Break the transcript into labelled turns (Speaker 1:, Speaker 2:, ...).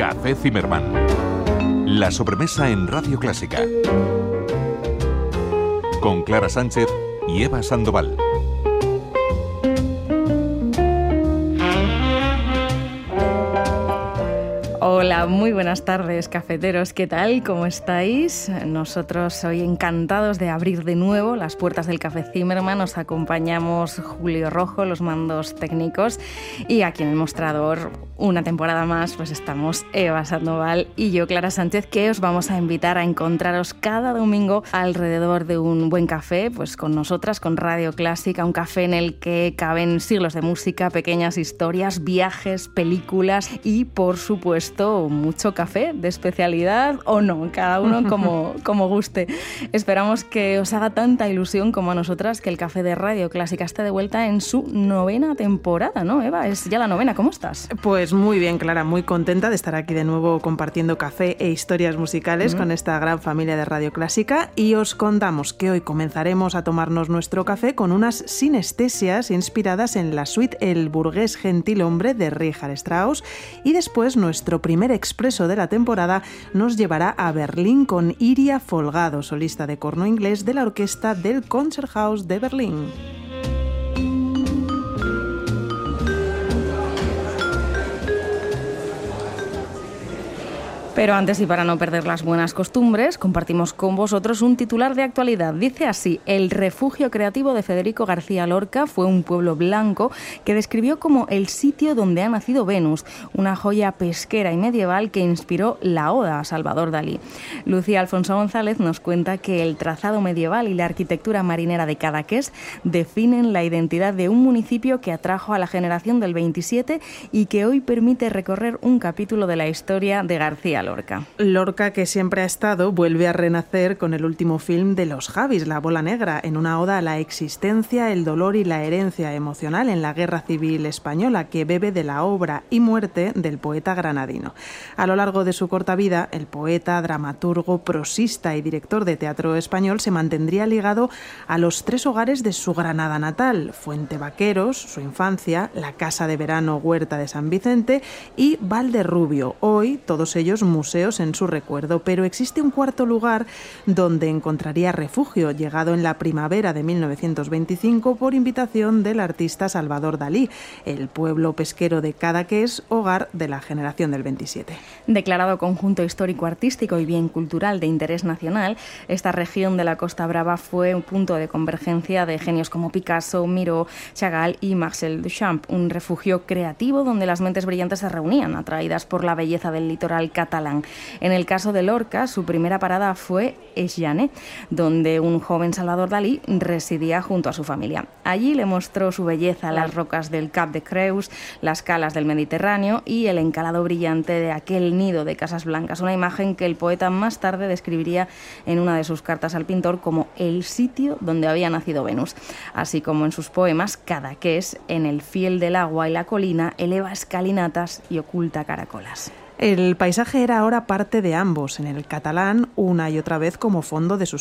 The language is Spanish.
Speaker 1: Café Zimmermann. La sobremesa en Radio Clásica. Con Clara Sánchez y Eva Sandoval.
Speaker 2: Hola, muy buenas tardes, cafeteros. ¿Qué tal? ¿Cómo estáis? Nosotros hoy encantados de abrir de nuevo las puertas del Café Zimmermann. Nos acompañamos Julio Rojo, los mandos técnicos, y aquí en el mostrador, una temporada más, pues estamos Eva Sandoval y yo, Clara Sánchez, que os vamos a invitar a encontraros cada domingo alrededor de un buen café, pues con nosotras, con Radio Clásica, un café en el que caben siglos de música, pequeñas historias, viajes, películas y, por supuesto, mucho café de especialidad o no, cada uno como guste. Esperamos que os haga tanta ilusión como a nosotras que el café de Radio Clásica esté de vuelta en su 9ª temporada, ¿no, Eva? Es ya la 9ª, ¿cómo estás?
Speaker 3: Pues muy bien, Clara, muy contenta de estar aquí de nuevo compartiendo café e historias musicales con esta gran familia de Radio Clásica, y os contamos que hoy comenzaremos a tomarnos nuestro café con unas sinestesias inspiradas en la suite El burgués gentilhombre de Richard Strauss, y después nuestro primer expreso de la temporada nos llevará a Berlín con Iria Folgado, solista de corno inglés de la orquesta del Konzerthaus de Berlín.
Speaker 2: Pero antes, y para no perder las buenas costumbres, compartimos con vosotros un titular de actualidad. Dice así: el refugio creativo de Federico García Lorca fue un pueblo blanco que describió como el sitio donde ha nacido Venus, una joya pesquera y medieval que inspiró la oda a Salvador Dalí. Lucía Alfonso González nos cuenta que el trazado medieval y la arquitectura marinera de Cadaqués definen la identidad de un municipio que atrajo a la generación del 27 y que hoy permite recorrer un capítulo de la historia de García Lorca.
Speaker 3: Lorca, que siempre ha estado, vuelve a renacer con el último film de los Javis, La bola negra, en una oda a la existencia, el dolor y la herencia emocional en la Guerra Civil Española, que bebe de la obra y muerte del poeta granadino. A lo largo de su corta vida, el poeta, dramaturgo, prosista y director de teatro español se mantendría ligado a los 3 hogares de su Granada natal: Fuente Vaqueros, su infancia, la Casa de Verano Huerta de San Vicente y Valderrubio, hoy todos ellos museos en su recuerdo. Pero existe un cuarto lugar donde encontraría refugio, llegado en la primavera de 1925 por invitación del artista Salvador Dalí: el pueblo pesquero de Cadaqués, hogar de la generación del 27.
Speaker 2: Declarado conjunto histórico-artístico y bien cultural de interés nacional, esta región de la Costa Brava fue un punto de convergencia de genios como Picasso, Miró, Chagall y Marcel Duchamp, un refugio creativo donde las mentes brillantes se reunían, atraídas por la belleza del litoral catalán. En el caso de Lorca, su primera parada fue Esllané, donde un joven Salvador Dalí residía junto a su familia. Allí le mostró su belleza las rocas del Cap de Creus, las calas del Mediterráneo y el encalado brillante de aquel nido de casas blancas, una imagen que el poeta más tarde describiría en una de sus cartas al pintor como el sitio donde había nacido Venus. Así como en sus poemas, Cadaqués, en el fiel del agua y la colina, eleva escalinatas y oculta caracolas.
Speaker 3: El paisaje era ahora parte de ambos, en el catalán una y otra vez como fondo de sus